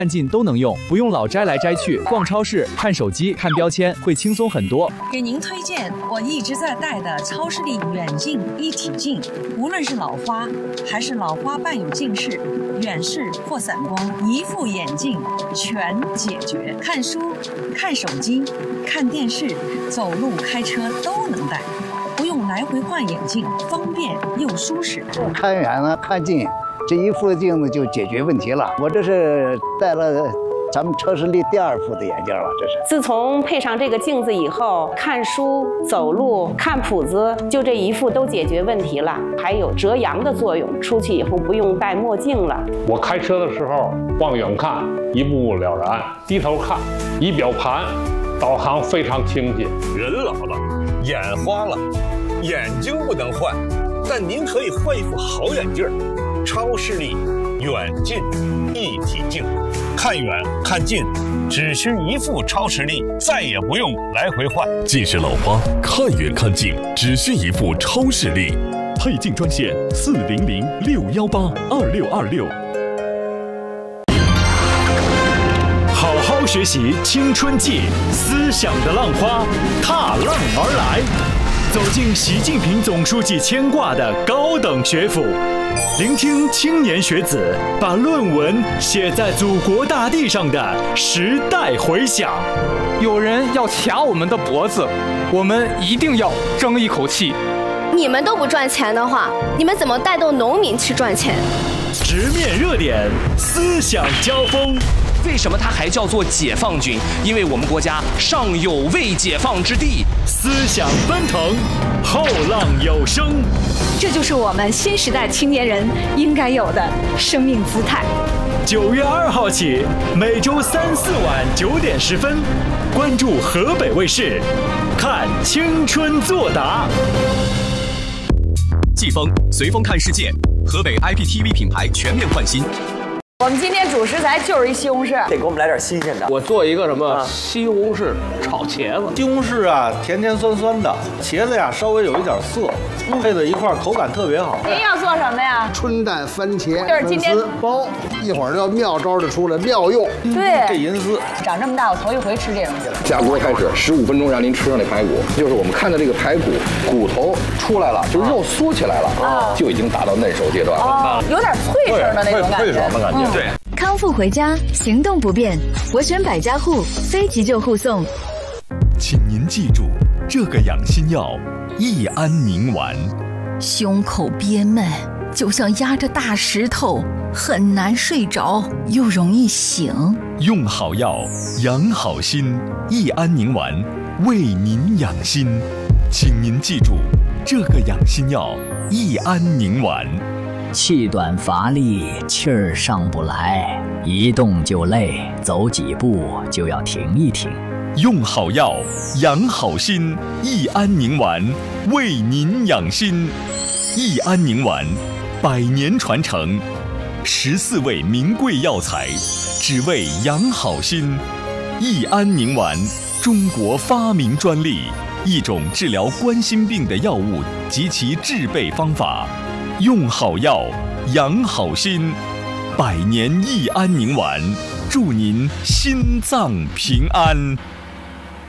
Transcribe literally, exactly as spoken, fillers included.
看近都能用，不用老摘来摘去。逛超市、看手机、看标签会轻松很多。 给您推荐我一直在戴的超视力远近一体镜，无论是老花还是老花伴有近视、远视或散光，一副眼镜全解决。看书、看手机、看电视、走路、开车都能戴，不用来回换眼镜，方便又舒适。 看远呢，看近。这一副镜子就解决问题了。我这是戴了咱们超视力第二副的眼镜了，这是。 自从配上这个镜子以后，看书、走路、看谱子，就这一副都解决问题了，还有遮阳的作用。出去以后不用戴墨镜了。 我开车的时候往远看，一目了然；低头看，仪表盘导航非常清晰。 人老了，眼花了，眼睛不能换，但您可以换一副好眼镜。超视力远近一体镜，看远看近只需一副超视力，再也不用来回换。 近视老花看远看近只需一副超视力，配镜专线四零零六幺八二六二六。 好好学习青春季，思想的浪花踏浪而来，走进习近平总书记牵挂的高等学府。聆听青年学子把论文写在祖国大地上的时代回响。 有人要卡我们的脖子，我们一定要争一口气。 你们都不赚钱的话，你们怎么带动农民去赚钱？ 直面热点，思想交锋。 为什么它还叫做解放军？因为我们国家尚有未解放之地。 思想奔腾，后浪有声。 这就是我们新时代青年人应该有的生命姿态。 九月二号起，每周三四晚九点十分，关注河北卫视，看青春作答。 季风随风看世界，河北 I P T V 品牌全面换新。 我们今天主食材就是一西红柿， 得给我们来点新鲜的。 我做一个什么、啊、西红柿炒茄子。 西红柿啊，甜甜酸酸的，茄子呀稍微有一点涩，嗯、配在一块口感特别好。 您要做什么呀？ 春蛋番茄就是今天包，一会儿就妙招就出来，妙用。 对， 这银丝长这么大，我头一回吃这东西了。 下锅开始，十五分钟让您吃上这排骨，就是我们看到这个排骨骨头出来了，就是肉缩起来了，啊、就已经达到嫩熟阶段了， 啊、有点脆声的那种感觉， 脆爽的感觉。嗯、 对。 康复回家，行动不便，我选百家护，非急救护送。 请您记住，这个养心药益安宁丸。 胸口憋闷，就像压着大石头，很难睡着，又容易醒。 用好药，养好心，益安宁丸为您养心。请您记住，这个养心药益安宁丸。 气短乏力，气儿上不来，一动就累，走几步就要停一停。 用好药，养好心，益安宁丸为您养心。益安宁丸，百年传承，十四味名贵药材，只为养好心。益安宁丸，中国发明专利，一种治疗冠心病的药物及其制备方法。用好药，养好心，百年益安宁丸，祝您心脏平安。